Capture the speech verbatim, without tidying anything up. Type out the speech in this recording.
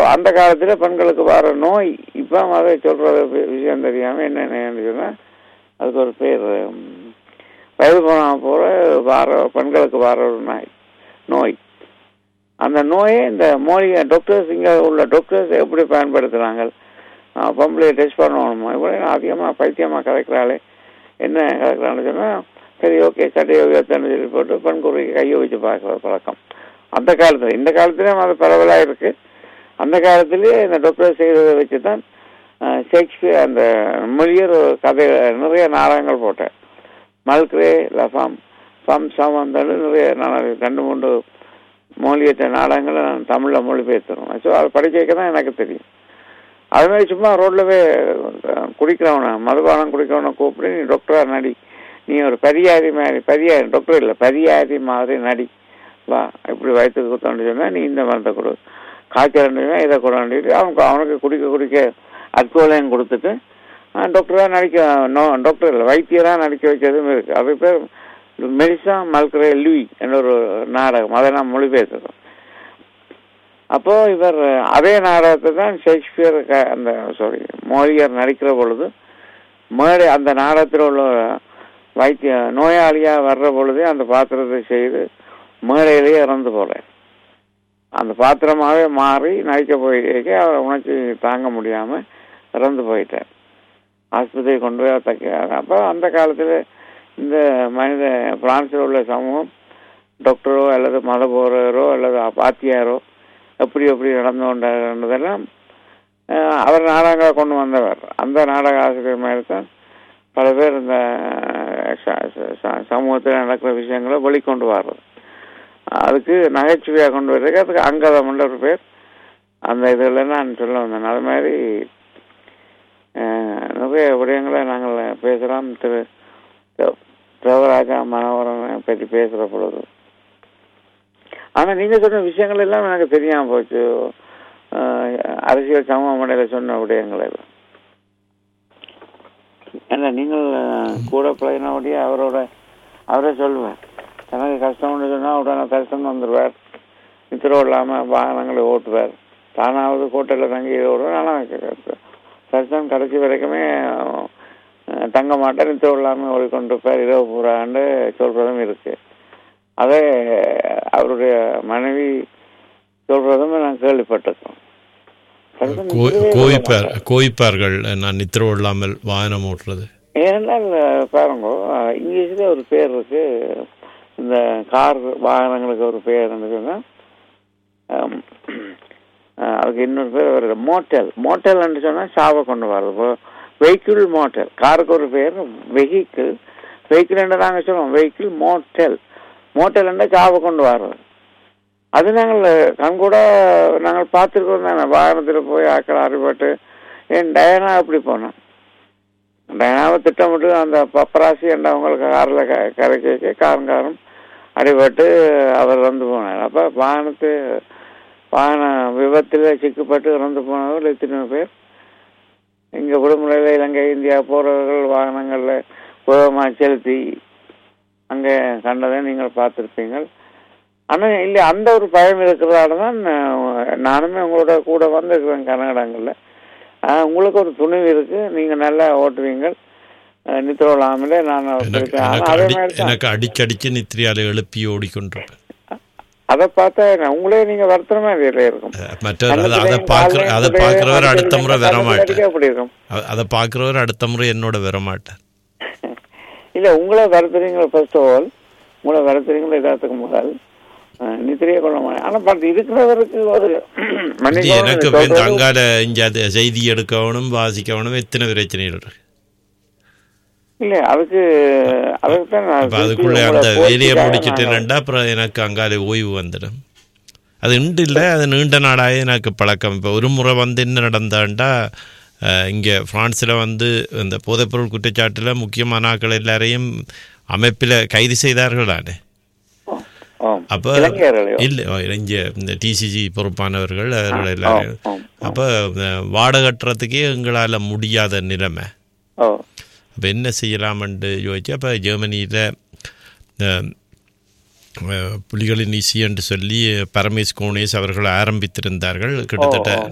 அந்த காலத்தில் பெண்களுக்கு வர நோய் இப்போ அதை சொல்கிற விஷயம் தெரியாமல் என்னென்னு சொன்னால் அதுக்கு ஒரு பேர் வயது போனால் போகிற வர பெண்களுக்கு வர ஒரு நோய் நோய் அந்த நோயை இந்த மூலிகை டாக்டர்ஸ் இங்கே உள்ள டாக்டர்ஸ் எப்படி பயன்படுத்துகிறாங்க, பொம்பளையை டெஸ்ட் பண்ணணுமா, இவ்வளோ அதிகமாக பைத்தியமாக கதைக்கிறாளே என்ன கதைக்கிறான்னு சொன்னால் சரி ஓகே சட்டையை உயர்த்தன்னு சொல்லி போட்டு பெண் குறைக்கு கையை வச்சு பார்க்குற பழக்கம் அந்த காலத்தில். இந்த காலத்துலேயும் அது பரவலாக இருக்குது. அந்த காலத்திலேயே இந்த டாக்டர் செய்கிறத வச்சு தான் ஷேக்ஸ்பியர் அந்த மொழியர் கதை நிறைய நாடகங்கள் போட்டேன். மல்கிரே லஃபாம் ஃபம் சமந்தன்னு நிறைய நாடகம் ரெண்டு மூன்று மொழியற்ற நாடகங்களை நான் தமிழில் மொழிபெயர்த்துறோம். ஸோ அதை படிக்க வைக்க தான் எனக்கு தெரியும். அது மாதிரி சும்மா ரோட்டில் போய் குடிக்கிறவனை மதுபானம் குடிக்கிறவனை கூப்பிட்டு நீ டாக்டராக நடி, நீ ஒரு பரியாதி மாதிரி பரியாதி டாக்டர் இல்லை பரியாதி மாதிரி நடி வா, இப்படி வயிற்றுக்கு குத்தாண்டு சொன்னால் நீ இந்த மருந்தை கொடு, காய்ச்சல் இதை கொண்டாண்டிட்டு அவனுக்கு அவனுக்கு குடிக்க குடிக்க அல்கோலையும் கொடுத்துட்டு டாக்டராக நடிக்க நோ டாக்டர் இல்லை வைத்தியராக நடிக்க வைக்கிறதும் இருக்குது. அது பேர் மெலிசா மல்கிரே லூயி என்ற ஒரு நாடகம், அதை நான் மொழிபெயர்த்தோம். அப்போது இவர் அதே நாடகத்தை தான் ஷேக்ஸ்பியர் அந்த சாரி மோலியர் நடிக்கிற பொழுது மேடை அந்த நாடகத்தில் உள்ள வைத்திய நோயாளியாக வர்ற பொழுதே அந்த பாத்திரத்தை செய்து மேடையிலேயே இறந்து போல அந்த பாத்திரமாகவே மாறி நடிக்க போயிருக்க அவர் உணர்ச்சி தாங்க முடியாமல் இறந்து போயிட்டார். ஆஸ்பத்திரி கொண்டு போய் தைக்கிறார். அப்போ அந்த காலத்தில் இந்த மனித பிரான்சில் உள்ள சமூகம் டாக்டரோ அல்லது மத போரோ அல்லது பாத்தியாரோ எப்படி எப்படி நடந்து கொண்டார்ன்றதெல்லாம் அவர் நாடகங்களை கொண்டு வந்தவர். அந்த நாடக ஆசிரியர் மாதிரி தான் பல பேர் இந்த சமூகத்தில் நடக்கிற விஷயங்களை வெளிக்கொண்டு வர்றது. அதுக்கு நகைச்சுவையாக கொண்டு வர்றதுக்கு அதுக்கு அங்கதம்ன்ற ஒரு பேர் அந்த இதில் நான் சொல்ல வந்தேன். அது மாதிரி நிறைய விடயங்களை நாங்கள் பேசுகிறோம். திரு தேவராஜா மனோகரனை பற்றி பேசுகிற பொழுது ஆனால் நீங்கள் சொன்ன விஷயங்கள் எல்லாம் எனக்கு தெரியாமல் போச்சு. அரசியல் சமூக முறையில் சொன்ன விடயங்கள் எல்லாம் ஏன்னா நீங்கள் கூட பழகினோடைய அவரோட அவரே சொல்லுவார் எனக்கு கஷ்டம்னு சொன்னால் உடனே தரிசனம் வந்துடுவார், நித்திரம் இல்லாமல் வாகனங்களை ஓட்டுவார், தானாவது கோட்டையில் தங்கி ஓடுவார். ஆனால் தரிசனம் கடைசி வரைக்குமே தங்க மாட்டார், நித்திரம் இல்லாமல் ஓடிக்கொண்டிருப்பார் இரவு பூராண்டு சொல்கிறதும் இருக்குது. அதே அவருடைய மனைவி சொல்கிறதும் நான் கேள்விப்பட்டிருக்கோம். கோயிப்பார்கள் நான் நித்திரம் இல்லாமல் வாகனம் ஓட்டுறது. ஏனென்றால் பாருங்க இங்கிலீஷில் ஒரு பேர் இருக்கு, இந்த கார் வாகனங்களுக்கு ஒரு பேர் இருந்துச்சுன்னா அதுக்கு இன்னொரு பேர் வருது மோட்டல். மோட்டல்ன்னு சொன்னால் சாவை கொண்டு வர்றது வெஹிக்கிள் மோட்டல். காருக்கு ஒரு பேர் வெஹிக்கிள், வெஹிக்கிள் என்று நாங்கள் சொல்லுவோம் வெஹிக்கிள் மோட்டல். மோட்டல்ன்னா சாவை கொண்டு வர்றது. அது நாங்கள் கண்கூட நாங்கள் பார்த்துருக்கோம் தானே, வாகனத்தில் போய் ஆக்கள் அறிபட்டு. ஏன் டயனா அப்படி போனோம், டயனாவை திட்டமிட்டு அந்த பப்பராசி என்றவங்களுக்கு காரில் க கரைக்க காரங்காரம் அடிபட்டு அவர் இறந்து போனார். அப்போ வாகனத்து வாகன விபத்தில் சிக்கப்பட்டு இறந்து போனவர்கள் எத்தனை பேர். இங்கே விடுமுறையில் இலங்கை இந்தியா போகிறவர்கள் வாகனங்களில் உதவமாக செலுத்தி அங்கே கண்டதை நீங்கள் பார்த்துருப்பீங்கள். ஆனால் இல்லை அந்த ஒரு பயம் இருக்கிறதால தான் நானுமே உங்களோட கூட வந்துருக்கிறேன் கனகடங்களில். உங்களுக்கு ஒரு துணிவு இருக்கு, நீங்க நல்லா ஓட்டுவீங்க, நித்திரம் இல்லாமலே நான் எனக்கு அடிக்கடிக்கு நித்திரியால எழுப்பி ஓடிக்கொண்டிருப்பேன். அதை பார்த்தா உங்களே நீங்க வருத்தமா இருக்கும். அதை பார்க்கிறவர் அடுத்த முறை வரமாட்டேன், அப்படி இருக்கும். அதை பார்க்கிறவர் அடுத்த முறை என்னோட வரமாட்டேன். இல்ல உங்களை வருத்துறீங்களா, ஃபர்ஸ்ட் ஆஃப் ஆல் உங்களை வருத்துறீங்களா எல்லாத்துக்கு முதல் நித்திரையை கொள்ள மாட்டேன். ஆனா பார்த்து இருக்கிறவருக்கு ஒரு எனக்கு அங்கால இங்க செய்தி எடுக்கணும் வாசிக்கணும் எத்தனை பிரச்சனைகள் இருக்கு. இல்ல அதுக்கு அதுக்குள்ள அந்த வேலையை முடிச்சுட்டேன்டா அப்புறம் எனக்கு அங்கால ஓய்வு வந்துடும். அது இண்டு இல்லை, அது நீண்ட நாடாக எனக்கு பழக்கம். இப்போ ஒரு முறை வந்து என்ன நடந்தாண்டா, இங்கே ஃப்ரான்ஸில் வந்து இந்த போதைப்பொருள் குற்றச்சாட்டில் முக்கியமான ஆட்கள் எல்லாரையும் அமைப்பில் கைது செய்தார்களானே. அப்போ இல்லை இங்கே இந்த டிசிஜி பொறுப்பானவர்கள் அவர்கள் எல்லாரும் அப்போ வாடகை கட்டுறதுக்கே எங்களால் முடியாத நிலைமை. அப்போ என்ன செய்யலாம்னு யோசிச்சு அப்போ ஜெர்மனியில் புலிகளின் இசி என்று சொல்லி பரமேஸ் கோனேஸ் அவர்கள் ஆரம்பித்திருந்தார்கள். கிட்டத்தட்ட